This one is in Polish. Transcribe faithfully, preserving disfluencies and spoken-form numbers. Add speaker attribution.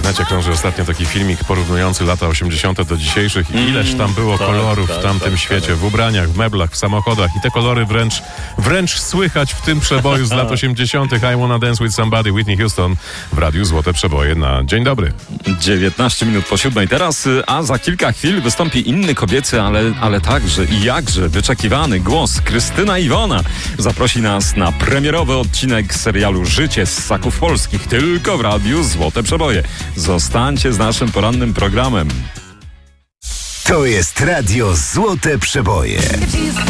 Speaker 1: internecie krąży ostatnio taki filmik porównujący lata osiemdziesiąte do dzisiejszych i ileż tam było
Speaker 2: tak,
Speaker 1: kolorów
Speaker 2: tak,
Speaker 1: w tamtym
Speaker 2: tak,
Speaker 1: świecie,
Speaker 2: tak.
Speaker 1: w ubraniach, w meblach, w samochodach i te kolory wręcz, wręcz słychać w tym przeboju z lat osiemdziesiątych. I Wanna Dance With Somebody, Whitney Houston w Radiu Złote Przeboje na Dzień Dobry.
Speaker 2: dziewiętnaście minut po siódmej teraz, a za kilka chwil wystąpi inny kobiecy, ale, ale także i jakże wyczekiwany głos. Krystyna Iwona zaprosi nas na premierowy odcinek serialu Życie z Ssaków Polskich, tylko w Radiu Złote Przeboje. Zostańcie z naszym porannym programem.
Speaker 3: To jest Radio Złote Przeboje.